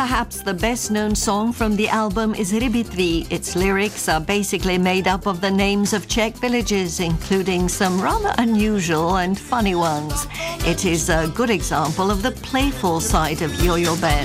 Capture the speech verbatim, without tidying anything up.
perhaps the best-known song from the album is Rybitvi. Its lyrics are basically made up of the names of Czech villages, including some rather unusual and funny ones. It is a good example of the playful side of Yo-Yo Band.